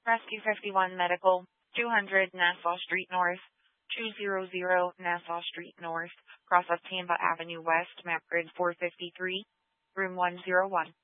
Rescue 51 Medical, 200 Nassau Street North, 200 Nassau Street North, cross of Tampa Avenue West, map grid 453, room 101.